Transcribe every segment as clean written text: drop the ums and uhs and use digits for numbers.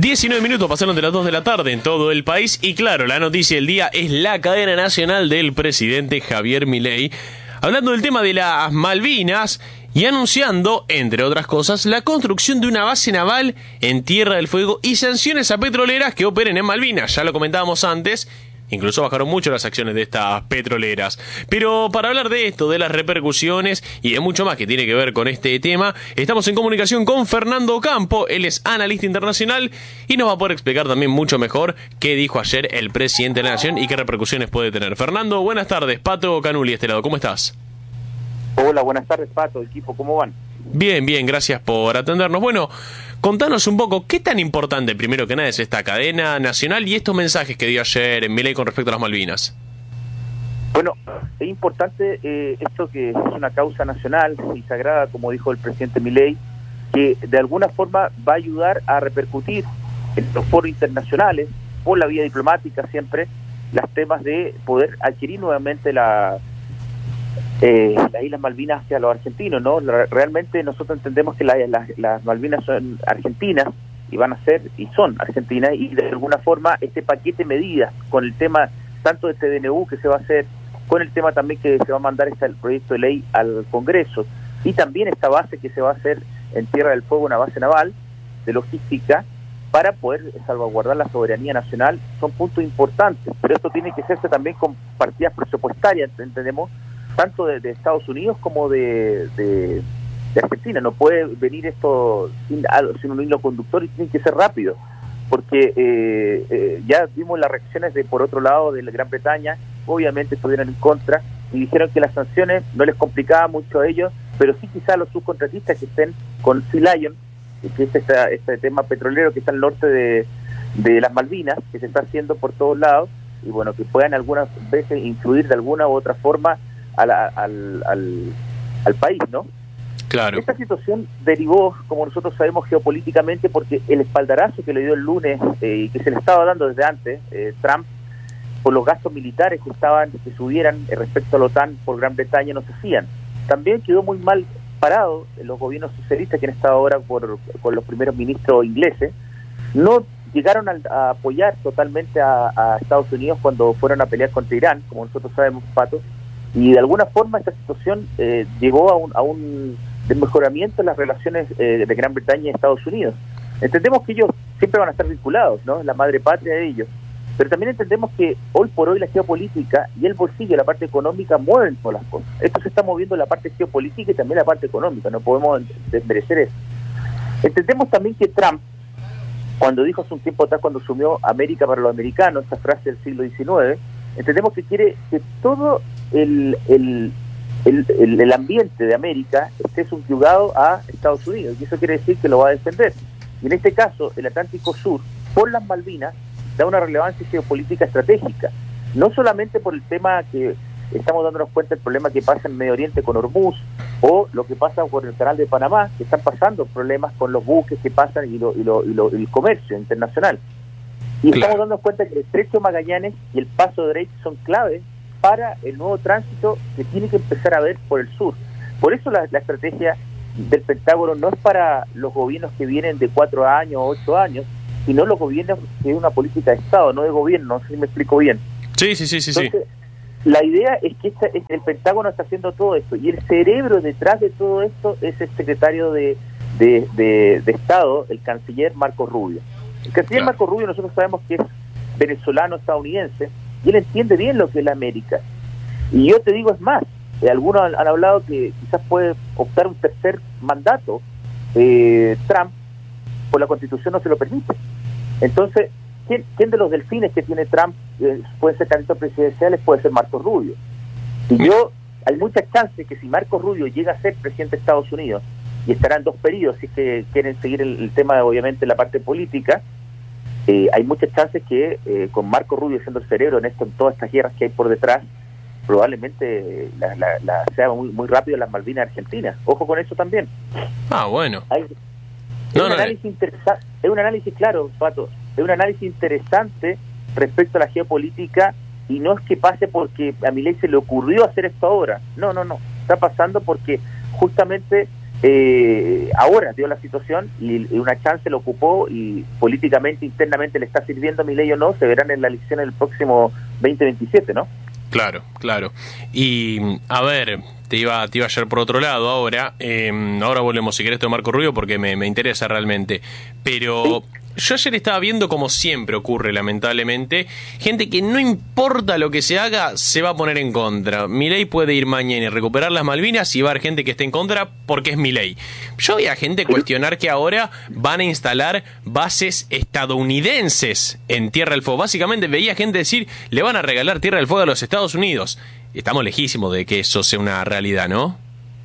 19 minutos pasaron de las 2 de la tarde en todo el país y claro, la noticia del día es la cadena nacional del presidente Javier Milei, hablando del tema de las Malvinas y anunciando, entre otras cosas, la construcción de una base naval en Tierra del Fuego y sanciones a petroleras que operen en Malvinas. Ya lo comentábamos antes. Incluso bajaron mucho las acciones de estas petroleras. Pero para hablar de esto, de las repercusiones y de mucho más que tiene que ver con este tema, estamos en comunicación con Fernando Campo. Él es analista internacional y nos va a poder explicar también mucho mejor qué dijo ayer el presidente de la Nación y qué repercusiones puede tener. Fernando, buenas tardes. Pato Canuli, este lado. ¿Cómo estás? Hola, buenas tardes, Pato, equipo. ¿Cómo van? Bien, bien. Gracias por atendernos. Bueno, contanos un poco, ¿qué tan importante, primero que nada, es esta cadena nacional y estos mensajes que dio ayer en Milei con respecto a las Malvinas? Bueno, es importante esto que es una causa nacional y sagrada, como dijo el presidente Milei, que de alguna forma va a ayudar a repercutir en los foros internacionales, por la vía diplomática siempre, los temas de poder adquirir nuevamente las Islas Malvinas hacia los argentinos, ¿no? Realmente nosotros entendemos que las Malvinas son argentinas y van a ser y son argentinas, y de alguna forma este paquete de medidas con el tema tanto de TDNU que se va a hacer, con el tema también que se va a mandar el proyecto de ley al Congreso, y también esta base que se va a hacer en Tierra del Fuego, una base naval de logística para poder salvaguardar la soberanía nacional, son puntos importantes, pero esto tiene que hacerse también con partidas presupuestarias, entendemos, tanto de Estados Unidos como de Argentina. No puede venir esto sin un hilo conductor y tiene que ser rápido, porque ya vimos las reacciones de por otro lado de la Gran Bretaña, obviamente estuvieron en contra y dijeron que las sanciones no les complicaba mucho a ellos, pero sí quizás a los subcontratistas que estén con Sea Lion, que es este tema petrolero que está al norte de las Malvinas, que se está haciendo por todos lados, y bueno, que puedan algunas veces influir de alguna u otra forma al país, ¿no? Claro. Esta situación derivó, como nosotros sabemos, geopolíticamente, porque el espaldarazo que le dio el lunes y que se le estaba dando desde antes Trump por los gastos militares que subieran respecto a la OTAN por Gran Bretaña no se hacían. También quedó muy mal parado los gobiernos socialistas que han estado ahora con los primeros ministros ingleses. No llegaron a apoyar totalmente a Estados Unidos cuando fueron a pelear contra Irán, como nosotros sabemos, Pato. Y de alguna forma esta situación llegó a un desmejoramiento en las relaciones de Gran Bretaña y Estados Unidos. Entendemos que ellos siempre van a estar vinculados, ¿no? La madre patria de ellos. Pero también entendemos que hoy por hoy la geopolítica y el bolsillo, la parte económica, mueven todas las cosas. Esto se está moviendo en la parte geopolítica y también la parte económica, no podemos desmerecer eso. Entendemos también que Trump, cuando dijo hace un tiempo atrás, cuando asumió América para los americanos, esta frase del siglo XIX, entendemos que quiere que todo el ambiente de América esté subyugado a Estados Unidos, y eso quiere decir que lo va a defender. Y en este caso, el Atlántico Sur, por las Malvinas, da una relevancia geopolítica estratégica, no solamente por el tema que estamos dándonos cuenta del problema que pasa en Medio Oriente con Hormuz, o lo que pasa por el Canal de Panamá, que están pasando problemas con los buques que pasan y el comercio internacional. Y estamos dándonos cuenta que el Estrecho de Magallanes y el Paso de Drake son claves para el nuevo tránsito que tiene que empezar a ver por el sur. Por eso la estrategia del Pentágono no es para los gobiernos que vienen de 4 años o 8 años, sino los gobiernos que es una política de Estado, no de gobierno, no sé si me explico bien. Sí. Entonces, la idea es que el Pentágono está haciendo todo esto, y el cerebro detrás de todo esto es el secretario de Estado, el canciller Marco Rubio. El canciller Marco Rubio, nosotros sabemos que es venezolano, estadounidense, y él entiende bien lo que es la América. Y yo te digo, es más, algunos han hablado que quizás puede optar un tercer mandato, Trump, por la Constitución no se lo permite. Entonces, ¿quién de los delfines que tiene Trump puede ser candidato presidenciales? Puede ser Marco Rubio. Y hay muchas chances que si Marco Rubio llega a ser presidente de Estados Unidos, y estará en 2 periodos, si es que quieren seguir el tema, obviamente, la parte política, hay muchas chances que con Marco Rubio siendo el cerebro en todas estas guerras que hay por detrás, probablemente sea muy rápido las Malvinas Argentinas. Ojo con eso también. Bueno. Es un análisis claro, Pato, es un análisis interesante respecto a la geopolítica, y no es que pase porque a Milei se le ocurrió hacer esto ahora. No. Está pasando porque justamente ahora dio la situación y una chance lo ocupó y políticamente, internamente le está sirviendo a Milei o no, se verán en la elección el próximo 2027, ¿no? Claro, claro. Y a ver, te iba a llevar por otro lado ahora. Ahora volvemos, si querés, de Marco Rubio, porque me interesa realmente. Pero yo ayer estaba viendo, como siempre ocurre, lamentablemente, gente que no importa lo que se haga, se va a poner en contra. Milei puede ir mañana y recuperar las Malvinas y va a haber gente que esté en contra porque es Milei. Yo veía gente cuestionar que ahora van a instalar bases estadounidenses en Tierra del Fuego. Básicamente veía gente decir, le van a regalar Tierra del Fuego a los Estados Unidos. Estamos lejísimos de que eso sea una realidad, ¿no?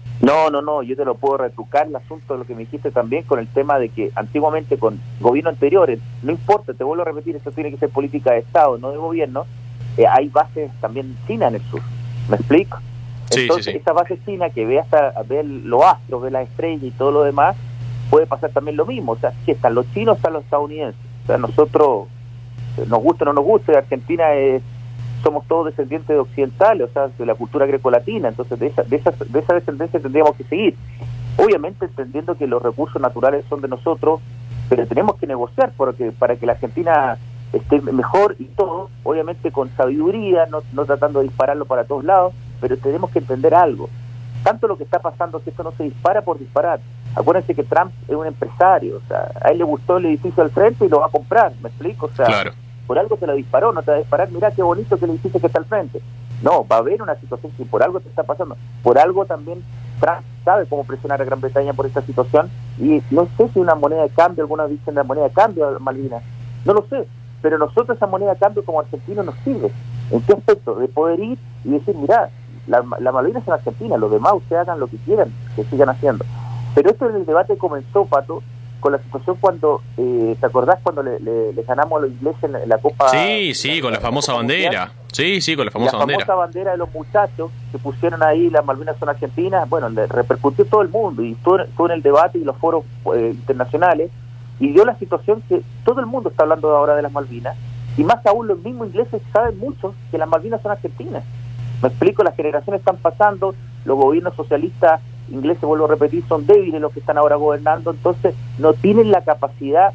No, yo te lo puedo retrucar el asunto de lo que me dijiste también con el tema de que antiguamente con gobiernos anteriores, no importa, te vuelvo a repetir, esto tiene que ser política de Estado, no de gobierno, hay bases también chinas en el sur, ¿me explico? Entonces, esa base china que ve los astros, ve las estrellas y todo lo demás, puede pasar también lo mismo, o sea, si están los chinos, están los estadounidenses, o sea, nosotros, nos gusta o no nos gusta, Argentina somos todos descendientes de occidentales, o sea, de la cultura grecolatina, entonces de esa descendencia tendríamos que seguir. Obviamente entendiendo que los recursos naturales son de nosotros, pero tenemos que negociar para que la Argentina esté mejor y todo, obviamente con sabiduría, no tratando de dispararlo para todos lados, pero tenemos que entender algo. Tanto lo que está pasando, que esto no se dispara por disparar. Acuérdense que Trump es un empresario, o sea, a él le gustó el edificio al frente y lo va a comprar, ¿me explico? O sea, claro. Por algo te lo disparó, no te va a disparar, mirá qué bonito que el edificio que está al frente. No, va a haber una situación que por algo te está pasando. Por algo también Trump sabe cómo presionar a Gran Bretaña por esta situación y no sé si una moneda de cambio, algunos dicen la moneda de cambio de Malvinas, no lo sé, pero nosotros esa moneda de cambio como argentinos nos sirve. ¿En qué aspecto? De poder ir y decir, mirá, la Malvinas es en Argentina, los demás ustedes hagan lo que quieran, que sigan haciendo. Pero esto en el debate comenzó, Pato, con la situación cuando, ¿te acordás cuando le ganamos a los ingleses en la Copa? Sí, con la famosa bandera. Sí, con la famosa bandera. La famosa bandera de los muchachos que pusieron ahí, las Malvinas son argentinas, bueno, le repercutió todo el mundo y todo en el debate y los foros internacionales y dio la situación que todo el mundo está hablando ahora de las Malvinas y más aún los mismos ingleses saben mucho que las Malvinas son argentinas. Me explico, las generaciones están pasando, los gobiernos socialistas ingleses, vuelvo a repetir, son débiles los que están ahora gobernando, entonces no tienen la capacidad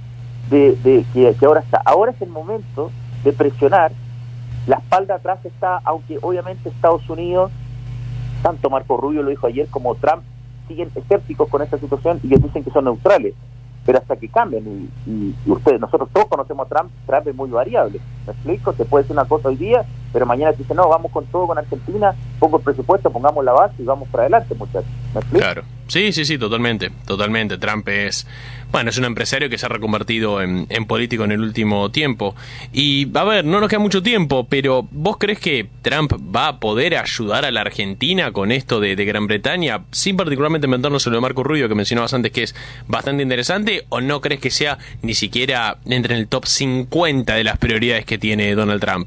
que ahora está. Ahora es el momento de presionar, la espalda atrás está, aunque obviamente Estados Unidos, tanto Marco Rubio lo dijo ayer como Trump, siguen escépticos con esta situación y ellos dicen que son neutrales, pero hasta que cambien, y nosotros todos conocemos a Trump es muy variable, ¿me explico? Te puede decir una cosa hoy día, pero mañana te dice, no, vamos con todo con Argentina, pongo el presupuesto, pongamos la base y vamos para adelante, muchachos, ¿me explico? Claro, sí, totalmente. Trump es un empresario que se ha reconvertido en político en el último tiempo. Y, a ver, no nos queda mucho tiempo, pero ¿vos crees que Trump va a poder ayudar a la Argentina con esto de Gran Bretaña, sin particularmente inventarnos lo de Marco Rubio, que mencionabas antes, que es bastante interesante, o no crees que sea ni siquiera entre en el top 50 de las prioridades que tiene Donald Trump?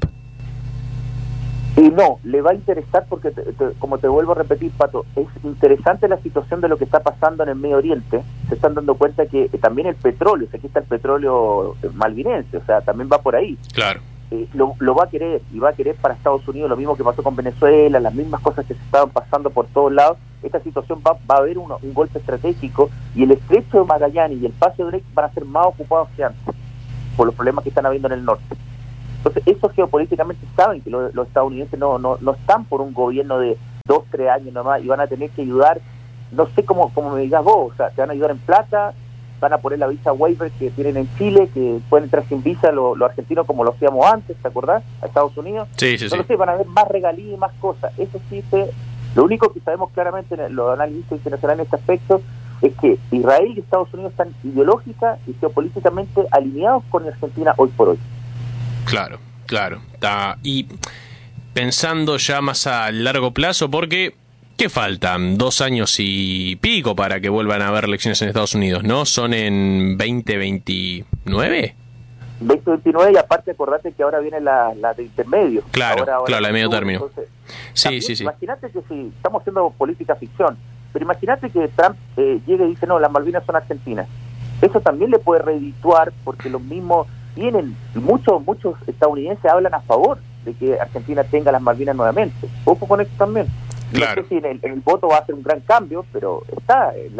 Y no, le va a interesar porque, como te vuelvo a repetir, Pato, es interesante la situación de lo que está pasando en el Medio Oriente. Se están dando cuenta que también el petróleo, aquí está el petróleo malvinense, o sea, también va por ahí. Claro. Lo va a querer, y va a querer para Estados Unidos, lo mismo que pasó con Venezuela, las mismas cosas que se estaban pasando por todos lados. Esta situación va a haber un golpe estratégico y el estrecho de Magallanes y el paso de Drake van a ser más ocupados que antes, por los problemas que están habiendo en el norte. Entonces, eso geopolíticamente saben que los estadounidenses no están por un gobierno de 2-3 años nomás y van a tener que ayudar, no sé cómo me digas vos, o sea, te van a ayudar en plata, van a poner la visa waiver que tienen en Chile, que pueden entrar sin visa los argentinos como lo hacíamos antes, ¿te acordás? A Estados Unidos. Sí. No lo sé, van a haber más regalías y más cosas. Eso sí, lo único que sabemos claramente en los analistas internacionales en este aspecto es que Israel y Estados Unidos están ideológica y geopolíticamente alineados con Argentina hoy por hoy. Claro. Y pensando ya más a largo plazo, porque ¿qué faltan? 2 años y pico para que vuelvan a haber elecciones en Estados Unidos, ¿no? ¿Son en 2029? 2029 y aparte acordate que ahora viene la de intermedio. Claro, ahora la de medio término. Entonces, sí. Imagínate que si estamos haciendo política ficción, pero imagínate que Trump llegue y dice, no, las Malvinas son argentinas. Eso también le puede redituar porque los mismos muchos estadounidenses hablan a favor de que Argentina tenga las Malvinas nuevamente. Ojo con esto también. Claro. No sé si en el voto va a ser un gran cambio, pero está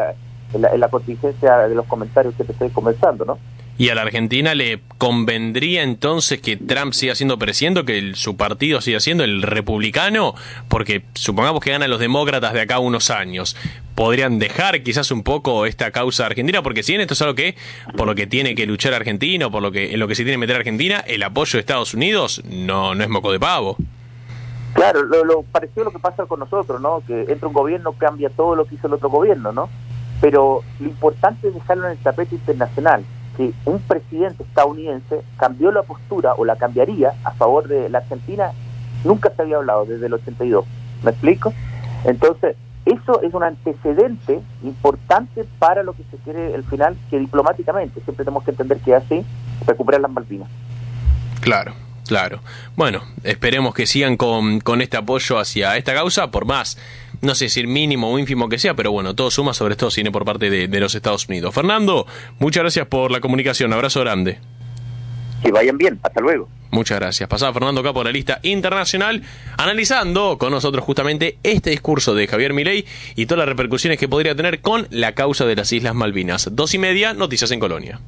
en la contingencia de los comentarios que te estoy conversando, ¿no? ¿Y a la Argentina le convendría entonces que Trump siga siendo presidente, que su partido siga siendo el republicano? Porque supongamos que ganan los demócratas de acá a unos años. ¿Podrían dejar quizás un poco esta causa argentina? Porque si bien esto es algo que, por lo que tiene que luchar Argentina, o por lo que, en lo que se tiene que meter Argentina, el apoyo de Estados Unidos no es moco de pavo. Claro, lo parecido a lo que pasa con nosotros, ¿no? Que entra un gobierno, cambia todo lo que hizo el otro gobierno, ¿no? Pero lo importante es dejarlo en el tapete internacional, que un presidente estadounidense cambió la postura o la cambiaría a favor de la Argentina, nunca se había hablado desde el 82. ¿Me explico? Entonces, eso es un antecedente importante para lo que se quiere el final, que diplomáticamente, siempre tenemos que entender que es así, recuperar las Malvinas. Claro. Bueno, esperemos que sigan con este apoyo hacia esta causa, por más, no sé si el mínimo o ínfimo que sea, pero bueno, todo suma, sobre todo si viene por parte de los Estados Unidos. Fernando, muchas gracias por la comunicación, abrazo grande. Que vayan bien, hasta luego. Muchas gracias. Pasaba Fernando Capo, la lista internacional, analizando con nosotros justamente este discurso de Javier Milei y todas las repercusiones que podría tener con la causa de las Islas Malvinas. 2:30, noticias en Colonia.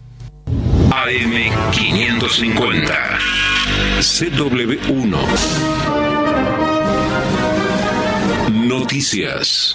AM550 CW1 Noticias.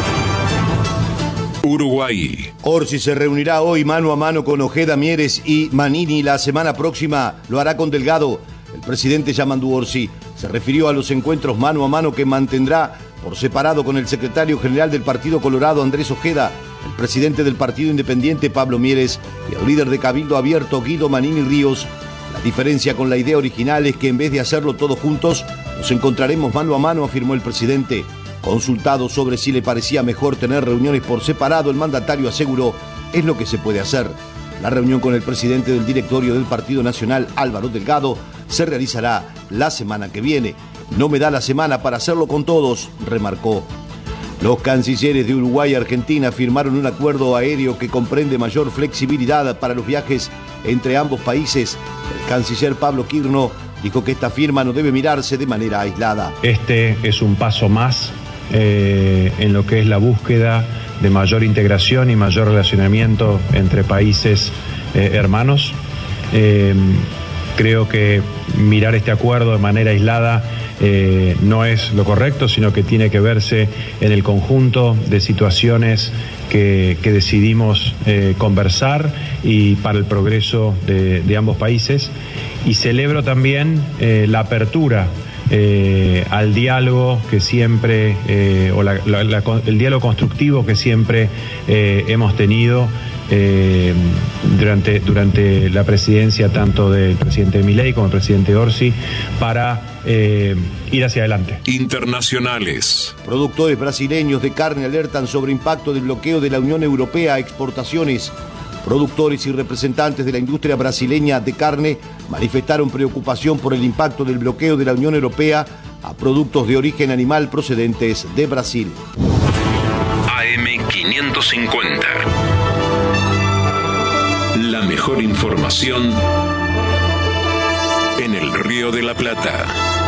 Uruguay. Orsi se reunirá hoy mano a mano con Ojeda, Mieres y Manini. La semana próxima lo hará con Delgado. El presidente Yamandu Orsi se refirió a los encuentros mano a mano que mantendrá por separado con el secretario general del Partido Colorado, Andrés Ojeda, el presidente del Partido Independiente, Pablo Mieres, y el líder de Cabildo Abierto, Guido Manini Ríos. La diferencia con la idea original es que en vez de hacerlo todos juntos, nos encontraremos mano a mano, afirmó el presidente. Consultado sobre si le parecía mejor tener reuniones por separado, el mandatario aseguró: es lo que se puede hacer. La reunión con el presidente del directorio del Partido Nacional, Álvaro Delgado, se realizará la semana que viene. No me da la semana para hacerlo con todos, remarcó. Los cancilleres de Uruguay y Argentina firmaron un acuerdo aéreo que comprende mayor flexibilidad para los viajes entre ambos países. El canciller Pablo Quirno dijo que esta firma no debe mirarse de manera aislada. Este es un paso más en lo que es la búsqueda de mayor integración y mayor relacionamiento entre países hermanos. Creo que mirar este acuerdo de manera aislada no es lo correcto, sino que tiene que verse en el conjunto de situaciones que decidimos conversar y para el progreso de ambos países. Y celebro también la apertura al diálogo que siempre, el diálogo constructivo que siempre hemos tenido durante la presidencia tanto del presidente Milei como del presidente Orsi para ir hacia adelante. Internacionales. Productores brasileños de carne alertan sobre impacto del bloqueo de la Unión Europea a exportaciones. Productores y representantes de la industria brasileña de carne manifestaron preocupación por el impacto del bloqueo de la Unión Europea a productos de origen animal procedentes de Brasil. AM550. La mejor información en el Río de la Plata.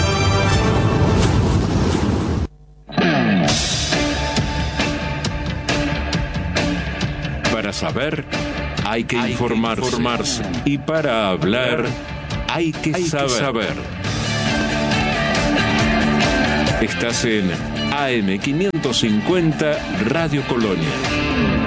Para saber, hay que informarse. Y para hablar, hay que saber. Estás en AM550 Radio Colonia.